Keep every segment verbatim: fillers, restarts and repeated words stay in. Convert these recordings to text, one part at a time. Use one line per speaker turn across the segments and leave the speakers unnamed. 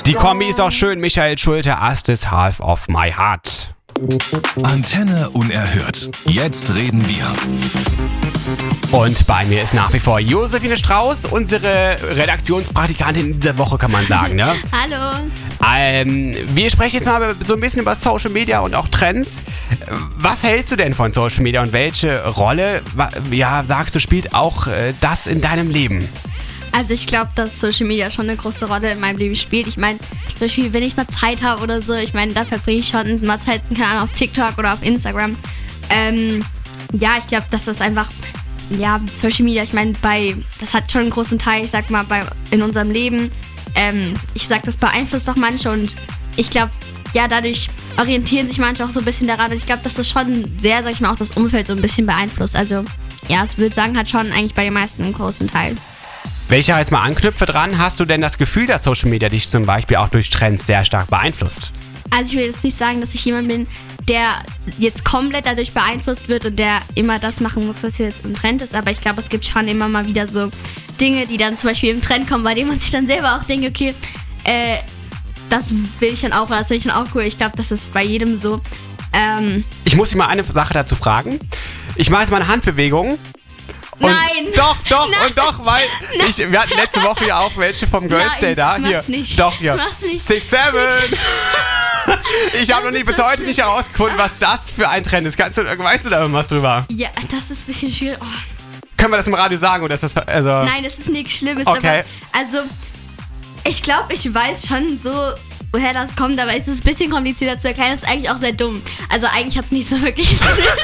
Die Kombi ist auch schön. Michael Schulte, Astes Half of My Heart.
Antenne unerhört. Jetzt reden wir.
Und bei mir ist nach wie vor Josephine Strauß, unsere Redaktionspraktikantin dieser Woche, kann man sagen, ne?
Hallo.
Ähm, wir sprechen jetzt mal so ein bisschen über Social Media und auch Trends. Was hältst du denn von Social Media und welche Rolle, ja, sagst du, spielt auch äh, das in deinem Leben?
Also ich glaube, dass Social Media schon eine große Rolle in meinem Leben spielt. Ich meine, zum Beispiel, wenn ich mal Zeit habe oder so, ich meine, da verbringe ich schon mal Zeit, keine Ahnung, auf TikTok oder auf Instagram. Ähm, ja, ich glaube, dass das einfach, ja, Social Media, ich meine, bei, das hat schon einen großen Teil, ich sag mal, bei, in unserem Leben. Ähm, ich sag, das beeinflusst auch manche und ich glaube, ja, dadurch orientieren sich manche auch so ein bisschen daran und ich glaube, dass das schon sehr, sag ich mal, auch das Umfeld so ein bisschen beeinflusst. Also, ja, ich würde sagen, hat schon eigentlich bei den meisten einen großen Teil.
Wenn ich da jetzt mal anknüpfe dran, hast du denn das Gefühl, dass Social Media dich zum Beispiel auch durch Trends sehr stark beeinflusst?
Also ich will jetzt nicht sagen, dass ich jemand bin, der jetzt komplett dadurch beeinflusst wird und der immer das machen muss, was jetzt im Trend ist. Aber ich glaube, es gibt schon immer mal wieder so Dinge, die dann zum Beispiel im Trend kommen, bei denen man sich dann selber auch denkt, okay, äh, das will ich dann auch, oder das will ich dann auch cool. Ich glaube, das ist bei jedem so. Ähm,
ich muss dich mal eine Sache dazu fragen. Ich mache jetzt mal eine Handbewegung. Und
Nein!
Doch, doch
Nein.
und doch, weil ich, wir hatten letzte Woche ja auch welche vom Girls
Nein,
Day da.
mach's
Hier,
nicht.
doch, hier.
Mach's nicht.
Six, seven. Ich habe noch nie
ist
bis
so
heute
schlimm.
nicht herausgefunden, was das für ein Trend ist. Kannst du, weißt du da irgendwas drüber?
ja, das ist ein bisschen schwierig. Oh.
Können wir das im Radio sagen oder ist das also?
Nein, das ist nichts Schlimmes.
Okay.
Aber, also, ich glaube, ich weiß schon so, woher das kommt, aber es ist ein bisschen komplizierter zu erklären. Das ist eigentlich auch sehr dumm. Also eigentlich hat es nicht so wirklich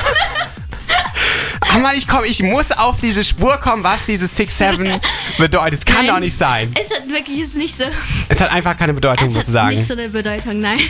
Ach Mann, ich komm, ich muss auf diese Spur kommen, was dieses Six seven bedeutet. Es kann
Nein.
doch nicht sein.
Es hat wirklich ist nicht so.
Es hat einfach keine Bedeutung,
Es hat
sozusagen.
nicht so eine Bedeutung, nein.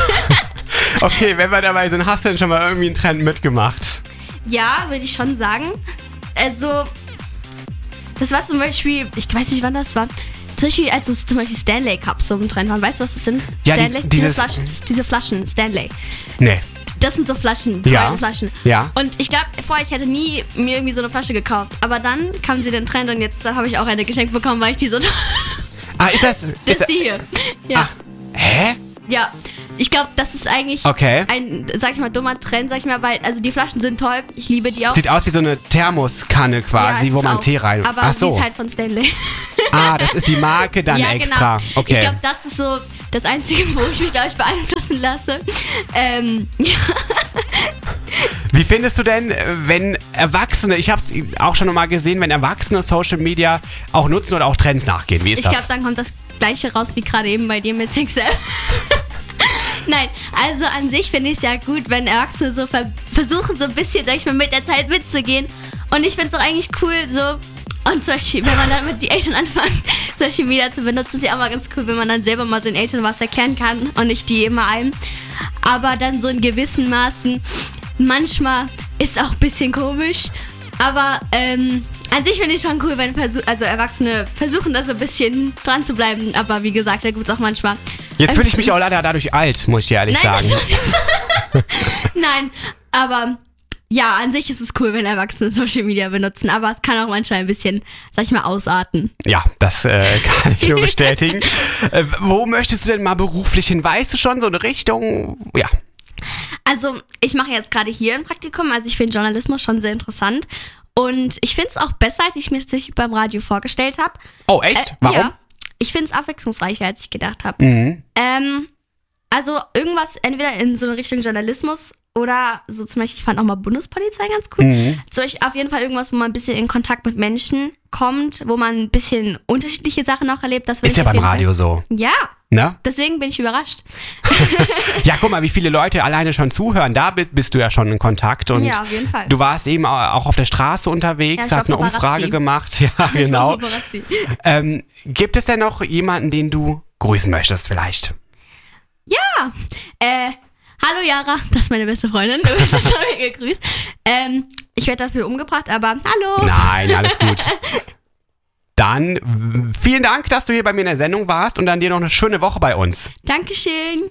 Okay, wenn wir dabei sind, hast du denn schon mal irgendwie einen Trend mitgemacht?
Ja, würde ich schon sagen. Also, das war zum Beispiel, ich weiß nicht, wann das war. Zum Beispiel, als es zum Beispiel Stanley Cups so im Trend waren. Weißt du, was das sind?
Ja,
Stanley?
dies-
diese,
dieses-
Flaschen, diese Flaschen, Stanley.
Nee.
Das sind so Flaschen,
Ja.
teure Flaschen.
Ja.
Und ich glaube, vorher, ich hätte nie mir irgendwie so eine Flasche gekauft. Aber dann kam sie in den Trend und jetzt habe ich auch eine geschenkt bekommen, weil ich die so toll.
Ah, ist das...
Das
Ist
ist die hier. Ja.
Ah, hä?
Ja. Ich glaube, das ist eigentlich
Okay.
ein, sag ich mal, dummer Trend, sag ich mal, weil, also die Flaschen sind toll, ich liebe die auch.
Sieht aus wie so eine Thermoskanne quasi,
Ja,
wo
ist
man
auch.
Tee rein...
Aber
Ach
sie
so.
ist halt von Stanley.
Ah, das ist die Marke dann
ja,
extra.
genau.
Okay.
Ich glaube, das ist so das Einzige, wo ich mich, glaube ich, beeinflussen lasse. Ähm, ja.
Wie findest du denn, äh, wenn Erwachsene, ich habe es auch schon mal gesehen, wenn Erwachsene Social Media auch nutzen oder auch Trends nachgehen? Wie ist
Ich
das?
glaube, dann kommt das Gleiche raus wie gerade eben bei dir mit Six. Nein, also an sich finde ich es ja gut, wenn Erwachsene so ver- versuchen, so ein bisschen, sag ich mal, mit der Zeit mitzugehen. Und ich finde es auch eigentlich cool, so. Und zum Beispiel, wenn man dann mit die Eltern anfangen, Social Media zu benutzen, ist ja auch mal ganz cool, wenn man dann selber mal den Eltern was erklären kann und nicht die immer einem. Aber dann so in gewissen Maßen, manchmal ist auch ein bisschen komisch. Aber ähm, an sich finde ich schon cool, wenn Versuch- also Erwachsene versuchen, da so ein bisschen dran zu bleiben. Aber wie gesagt, da gibt es auch manchmal.
Jetzt fühle ich mich auch leider dadurch alt, muss ich dir ehrlich
Nein,
sagen.
das soll nicht sein. Nein, aber ja, an sich ist es cool, wenn Erwachsene Social Media benutzen. Aber es kann auch manchmal ein bisschen, sag ich mal, ausarten.
Ja, das äh, kann ich nur bestätigen. äh, wo möchtest du denn mal beruflich hin? Weißt du schon so eine Richtung? Ja.
Also, ich mache jetzt gerade hier ein Praktikum. Also, ich finde Journalismus schon sehr interessant. Und ich finde es auch besser, als ich mir es beim Radio vorgestellt habe.
Oh, echt?
Äh,
Warum?
Ja, ich finde es abwechslungsreicher, als ich gedacht habe.
Mhm.
Ähm, also, irgendwas entweder in so eine Richtung Journalismus oder so zum Beispiel, ich fand auch mal Bundespolizei ganz cool.
Mhm.
Zum Beispiel auf jeden Fall irgendwas, wo man ein bisschen in Kontakt mit Menschen kommt, wo man ein bisschen unterschiedliche Sachen auch erlebt. Das will
Ist
ich
ja
auf
beim
jeden
Radio
Fall.
so.
Ja,
Ne?
deswegen bin ich überrascht.
Ja, guck mal, wie viele Leute alleine schon zuhören. Da bi- bist du ja schon in Kontakt. Und
Ja, auf jeden Fall.
du warst eben auch auf der Straße unterwegs,
Ja, ich
hast eine
war Paparazzi.
Umfrage gemacht. Ja, genau. ähm, gibt es denn noch jemanden, den du grüßen möchtest vielleicht?
Ja, äh, hallo Yara, das ist meine beste Freundin, du bist von mir gegrüßt. Ähm, ich werde dafür umgebracht, aber hallo.
Nein, alles gut. Dann w- vielen Dank, dass du hier bei mir in der Sendung warst und dann dir noch eine schöne Woche bei uns.
Dankeschön.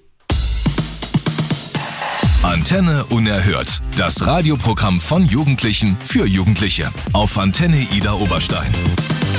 Antenne unerhört. Das Radioprogramm von Jugendlichen für Jugendliche. Auf Antenne Ida Oberstein.